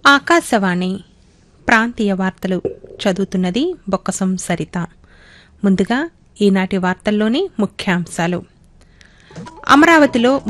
ఆకాశవాణి ప్రాంతీయ వార్తలు చదువుతున్నది బొక్కసం సరిత. ముందుగా ఈనాటి వార్తల్లోని ముఖ్యాంశాలు. అమరావతిలో